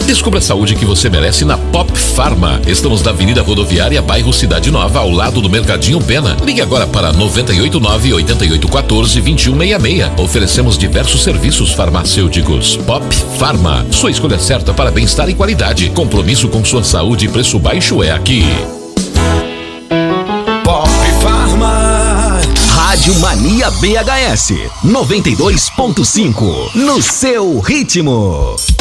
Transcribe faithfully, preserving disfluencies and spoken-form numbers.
Descubra a saúde que você merece na Pop Pharma. Estamos na Avenida Rodoviária, bairro Cidade Nova, ao lado do Mercadinho Pena. Ligue agora para nove oito nove, oito oito um quatro, dois um seis seis. Oferecemos diversos serviços farmacêuticos. Pop Pharma, sua escolha certa para bem-estar e qualidade. Compromisso com sua saúde e preço baixo é aqui. Pop Pharma. Rádio Mania B H S noventa e dois ponto cinco. No seu ritmo.